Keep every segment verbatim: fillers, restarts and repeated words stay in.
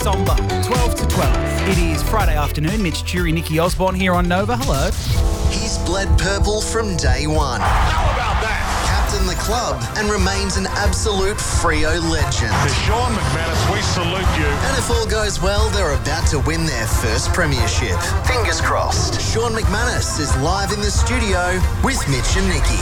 somber. twelve to twelve. It is Friday afternoon. Mitch Jury, Nikki Osborne here on Nova. Hello. He's bled purple from day one. How about that? Captained the club and remains an absolute Freo legend. To Sean McManus, we salute you. And if all goes well, they're about to win their first premiership. Fingers crossed. Sean McManus is live in the studio with Mitch and Nikki.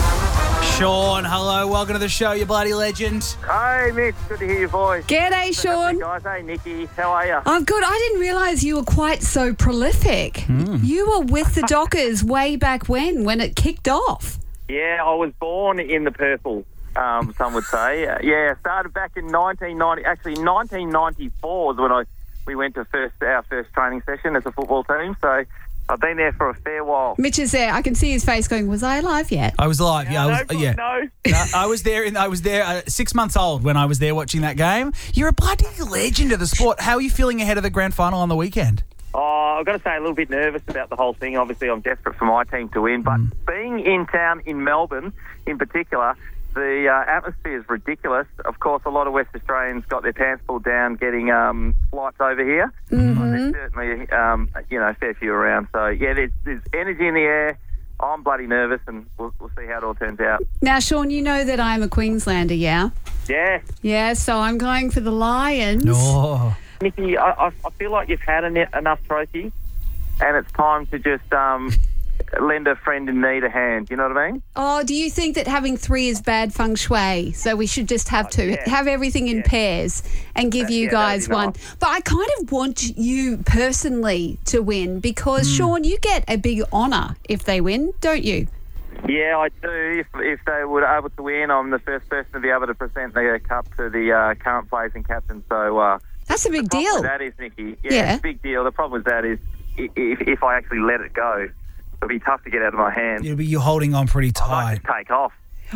Sean, hello. Welcome to the show, you bloody legend. Hey, Mitch. Good to hear your voice. G'day, Sean. Guys, hey, Nikki. How are you? I'm good. I didn't realise you were quite so prolific. Mm. You were with the Dockers way back when, when it kicked off. Yeah, I was born in the purple, um, some would say. Uh, yeah, started back in nineteen ninety. Actually, nineteen ninety-four was when I we went to first our first training session as a football team. So I've been there for a fair while. Mitch is there. I can see his face going, was I alive yet? I was live. Yeah, I was. no, yeah. no. No, I was there. In, I was there. Uh, six months old when I was there watching that game. You're a bloody legend of the sport. How are you feeling ahead of the grand final on the weekend? Oh, I've got to say, a little bit nervous about the whole thing. Obviously, I'm desperate for my team to win. But Mm. being in town in Melbourne, in particular, the uh, atmosphere is ridiculous. Of course, a lot of West Australians got their pants pulled down getting um, flights over here. Mm-hmm. But there's certainly, um, you know, a fair few around. So, yeah, there's, there's energy in the air. I'm bloody nervous, and we'll, we'll see how it all turns out. Now, Sean, you know that I'm a Queenslander, yeah? Yeah. Yeah, so I'm going for the Lions. Oh. Nikki, I, I, I feel like you've had en- enough trophies, and it's time to just um, lend a friend in need a hand. You know what I mean? Oh, do you think that having three is bad feng shui? So we should just have two, yeah. have everything in Yeah. pairs and give Uh, you yeah, guys that'd be one. nice. But I kind of want you personally to win because, Sean, you get a big honour if they win, don't you? Yeah, I do. If, if they were able to win, I'm the first person to be able to present the cup to the uh, current players and captain. So uh, That's a big the problem deal. with that is, Nikki, yeah, Yeah. it's a big deal. The problem with that is i- if, if I actually let it go, it'll be tough to get out of my hand. You'll be, you're holding on pretty I might tight. just take off.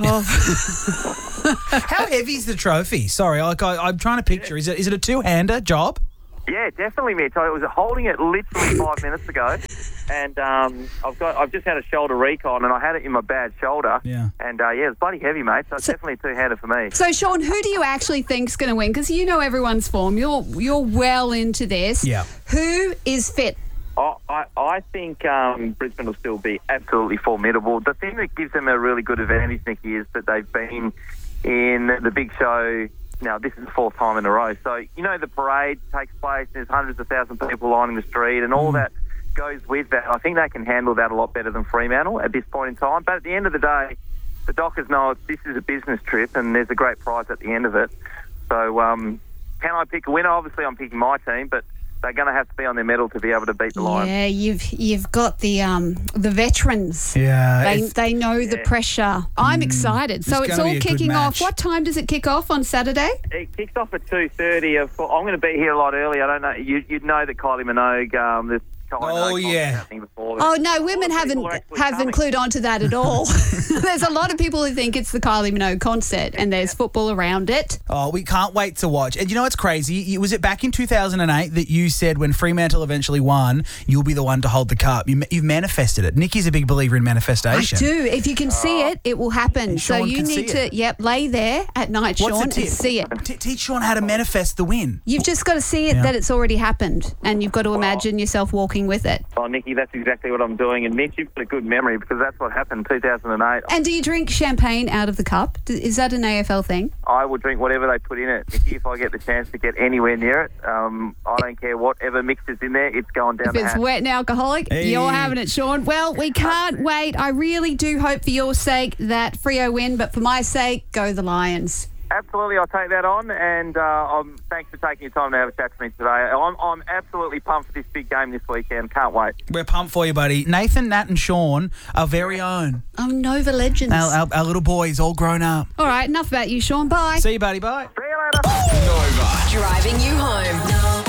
Oh. How heavy is the trophy? Sorry, like I, I'm trying to picture. Is it is it a two-hander job? Yeah, definitely, Mitch. I was holding it literally five minutes ago, and um, I've got I've just had a shoulder recon, and I had it in my bad shoulder. Yeah. And uh, yeah, it's bloody heavy, mate. So it's So- definitely a two-hander for me. So, Sean, who do you actually think's going to win? Because you know everyone's form. You're you're well into this. Yeah. Who is fit? I, I, I think um, Brisbane will still be absolutely formidable. The thing that gives them a really good advantage, Nikki, is that they've been in the big show. Now, this is the fourth time in a row. So, you know, the parade takes place, there's hundreds of thousands of people lining the street, and all that goes with that. I think they can handle that a lot better than Fremantle at this point in time. But at the end of the day, the Dockers know this is a business trip, and there's a great prize at the end of it. So, um, can I pick a winner? Obviously, I'm picking my team, but they're going to have to be on their mettle to be able to beat the Lions. Yeah, you've you've got the um the veterans. Yeah. They it's- they know the Yeah. pressure. I'm excited. So It's it's gonna all be a good kicking off. match. What time does it kick off on Saturday? It kicks off at two thirty. I'm going to be here a lot early. I don't know. You, you'd know that Kylie Minogue, um, there's Oh, yeah. happening before this. Oh no, A women lot of people haven't are actually haven't coming. clued onto that at all. There's a lot of people who think it's the Kylie Minogue concert, and there's football around it. Oh, we can't wait to watch. And you know what's crazy? You- Was it back in two thousand eight that you said when Fremantle eventually won, you'll be the one to hold the cup? You, you've manifested it. Nikki's a big believer in I manifestation. do. If you can see it, it will happen. And So Sean you can need see to, it. yep, lay there at night, What's Sean, the tip? and see it. T- teach Sean how to manifest the win. You've just got to see it Yeah. that it's already happened, and you've got to imagine yourself walking with it. Oh, Nikki, that's exactly what I'm doing. And Mitch, you've got a good memory because that's what happened in two thousand eight. And do you drink champagne out of the cup? D- Is that an A F L thing? I will drink whatever they put in it. Nikki, if I get the chance to get anywhere near it, um, I don't care whatever mixes in there, it's going down If the it's hatch. wet and alcoholic, Hey. you're having it, Sean. Well, we can't wait. I really do hope for your sake that Freo win, but for my sake, go the Lions. Absolutely, I'll take that on, and uh, um, thanks for taking your time to have a chat to me today. I'm, I'm absolutely pumped for this big game this weekend. Can't wait. We're pumped for you, buddy. Nathan, Nat and Sean, our very own. Oh, Nova Legends. Our, our, our little boys all grown up. All right, enough about you, Sean. Bye. See you, buddy. Bye. See you later. Nova. Driving you home.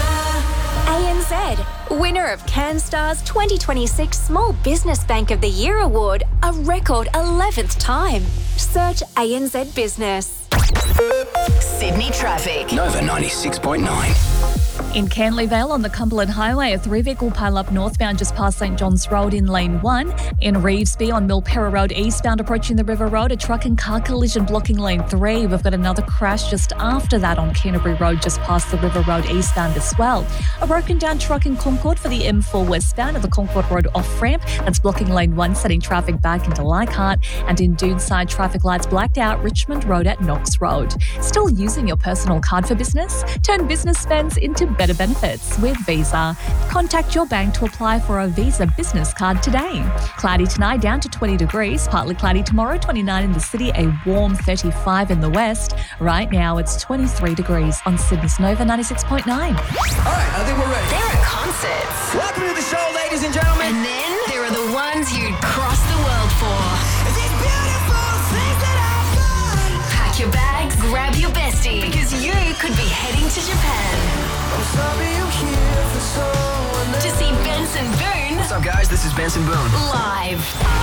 A N Z, winner of CanStar's twenty twenty-six Small Business Bank of the Year Award, a record eleventh time. Search A N Z Business. Sydney traffic. Nova ninety-six point nine. In Canleyvale on the Cumberland Highway, a three-vehicle pile-up northbound just past St John's Road in lane one. In Revesby on Milperra Road eastbound approaching the River Road, a truck and car collision blocking lane three. We've got another crash just after that on Canterbury Road just past the River Road eastbound as well. A broken down truck in Concord for the M four westbound at the Concord Road off-ramp. That's blocking lane one, setting traffic back into Leichhardt. And in Dooneside, traffic lights blacked out Richmond Road at Knox Road. Still using your personal card for business? Turn business spends into better benefits with Visa. Contact your bank to apply for a Visa business card today. Cloudy tonight, down to twenty degrees. Partly cloudy tomorrow, twenty-nine in the city, a warm thirty-five in the west. Right now, it's twenty-three degrees on Sydney's Nova ninety-six point nine. All right, I think we're ready. There are concerts. Welcome to the show, ladies and gentlemen. And then there are the ones you'd cross the world for. These beautiful things that I've done. Pack your bags, grab your bestie, because you could be heading to Japan. I'm sorry you're here for someone To see Benson Boone What's up, guys? This is Benson Boone. live.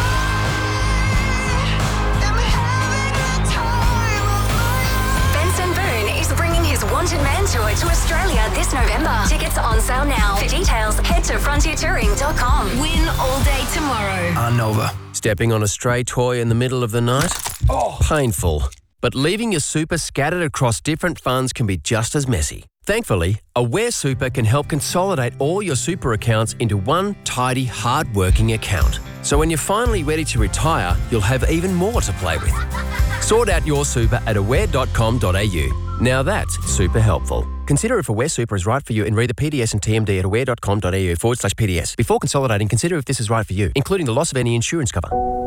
Benson Boone is bringing his Wanted Man tour to Australia this November. Tickets are on sale now. For details, head to frontier touring dot com. Win all day tomorrow. On Nova. Stepping on a stray toy in the middle of the night? Oh. Painful. But leaving your super scattered across different funds can be just as messy. Thankfully, Aware Super can help consolidate all your super accounts into one tidy, hard-working account. So when you're finally ready to retire, you'll have even more to play with. Sort out your super at aware dot com dot a u. Now that's super helpful. Consider if Aware Super is right for you and read the P D S and T M D at aware dot com dot a u forward slash P D S. Before consolidating, consider if this is right for you, including the loss of any insurance cover.